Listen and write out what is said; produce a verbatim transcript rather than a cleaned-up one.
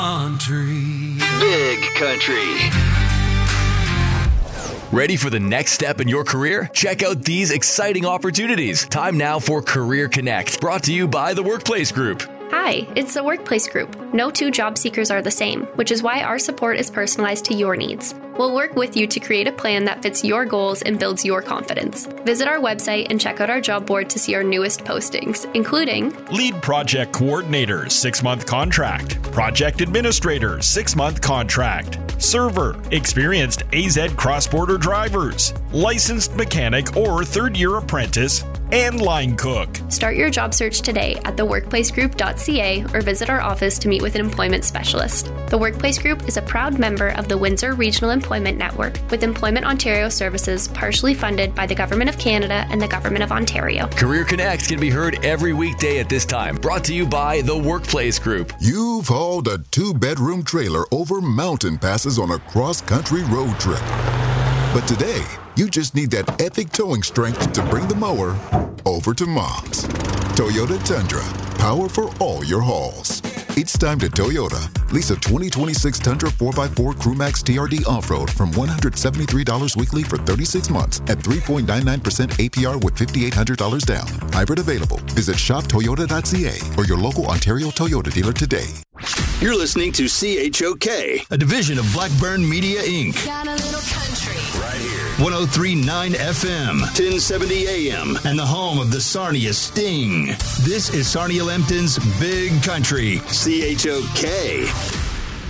Country. Big country. Ready for the next step in your career? Check out these exciting opportunities. Time now for Career Connect, brought to you by the Workplace Group. Hi, it's the Workplace Group. No two job seekers are the same, which is why our support is personalized to your needs. We'll work with you to create a plan that fits your goals and builds your confidence. Visit our website and check out our job board to see our newest postings, including Lead Project Coordinator, six-month contract. Project Administrator, six-month contract. Server, experienced A Z cross-border drivers. Licensed mechanic or third-year apprentice. And line cook. Start your job search today at the workplace group dot c a or visit our office to meet with an employment specialist. The Workplace Group is a proud member of the Windsor Regional Employment Network, with Employment Ontario services partially funded by the Government of Canada and the Government of Ontario. Career Connect can be heard every weekday at this time, brought to you by the Workplace Group. You've hauled a two-bedroom trailer over mountain passes on a cross-country road trip. But today, you just need that epic towing strength to bring the mower over to Mom's. Toyota Tundra, power for all your hauls. It's time to Toyota. Lease a twenty twenty-six Tundra four by four Crewmax T R D Off-Road from one hundred seventy-three dollars weekly for thirty-six months at three point nine nine percent A P R with five thousand eight hundred dollars down. Hybrid available. Visit shop toyota dot c a or your local Ontario Toyota dealer today. You're listening to C H O K, a division of Blackburn Media, Incorporated. Got a little country. Right here. one oh three point nine F M. ten seventy A M. And the home of the Sarnia Sting. This is Sarnia Lempton's Big Country. C H O K.